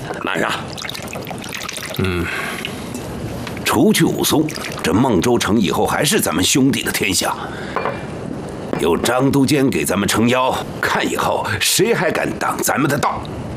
慢上。除去武松，这孟州城以后还是咱们兄弟的天下。有张都监给咱们撑腰，看以后谁还敢挡咱们的道？